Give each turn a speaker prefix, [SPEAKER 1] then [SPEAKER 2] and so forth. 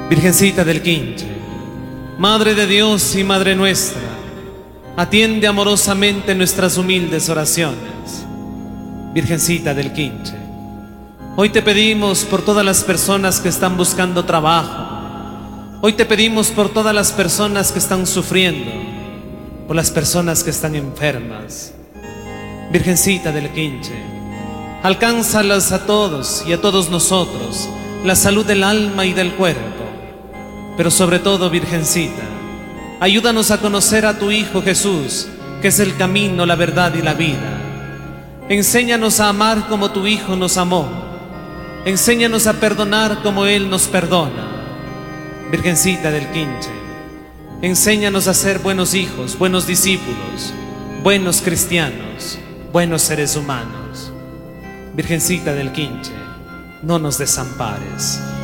[SPEAKER 1] Virgencita del Quinche, Madre de Dios y Madre nuestra, atiende amorosamente nuestras humildes oraciones. Virgencita del Quinche, hoy te pedimos por todas las personas que están buscando trabajo. Hoy te pedimos por todas las personas que están sufriendo, por las personas que están enfermas. Virgencita del Quinche, alcánzalas a todos y a todos nosotros la salud del alma y del cuerpo. Pero sobre todo, Virgencita, ayúdanos a conocer a tu Hijo Jesús, que es el camino, la verdad y la vida. Enséñanos a amar como tu Hijo nos amó. Enséñanos a perdonar como Él nos perdona. Virgencita del Quinche, enséñanos a ser buenos hijos, buenos discípulos, buenos cristianos, buenos seres humanos. Virgencita del Quinche, no nos desampares.